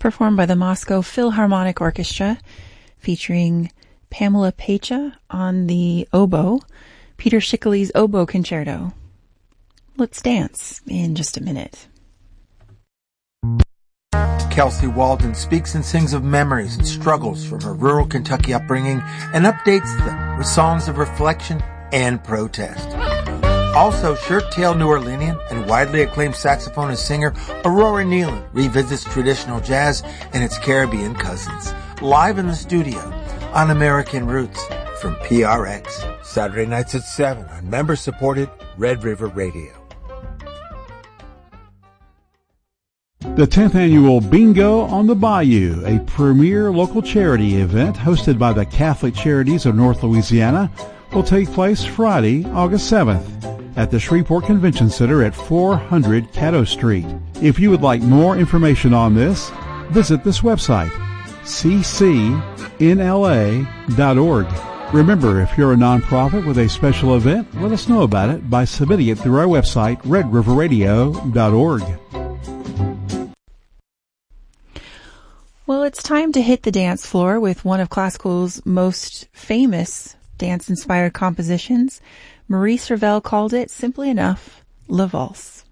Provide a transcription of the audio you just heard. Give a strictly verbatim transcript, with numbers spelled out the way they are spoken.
performed by the Moscow Philharmonic Orchestra, featuring Pamela Pecha on the oboe, Peter Schickele's oboe concerto. Let's dance in just a minute. Kelsey Walden speaks and sings of memories and struggles from her rural Kentucky upbringing and updates them with songs of reflection and protest. Also, shirt-tailed New Orleanian and widely acclaimed saxophonist singer Aurora Nealon revisits traditional jazz and its Caribbean cousins, live in the studio on American Roots from P R X, Saturday nights at seven on member-supported Red River Radio. The tenth Annual Bingo on the Bayou, a premier local charity event hosted by the Catholic Charities of North Louisiana, will take place Friday, August seventh at the Shreveport Convention Center at four hundred Caddo Street. If you would like more information on this, visit this website, c c n l a dot org. Remember, if you're a nonprofit with a special event, let us know about it by submitting it through our website, red river radio dot org. Well, it's time to hit the dance floor with one of classical's most famous dance-inspired compositions. Maurice Ravel called it, simply enough, La Valse.